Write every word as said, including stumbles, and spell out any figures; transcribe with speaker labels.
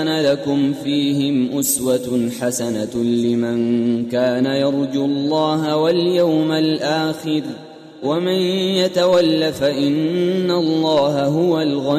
Speaker 1: لكم فيهم أسوة حسنة لمن كان يرجو الله واليوم الآخر ومن يتول فإن الله هو الغني